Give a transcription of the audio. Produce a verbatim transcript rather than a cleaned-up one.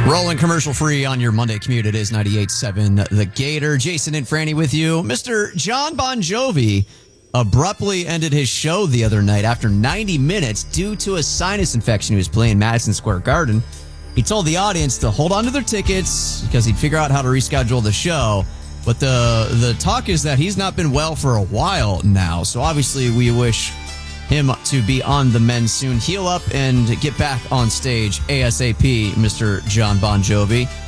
Rolling commercial free on your Monday commute. It is ninety-eight point seven The Gator. Jason and Franny with you. Mister John Bon Jovi abruptly ended his show the other night after ninety minutes due to a sinus infection. He was playing Madison Square Garden. He told the audience to hold on to their tickets because he'd figure out how to reschedule the show. But the the talk is that he's not been well for a while now. So obviously we wish him to be on the mend soon, heal up, and get back on stage ASAP, Mister John Bon Jovi.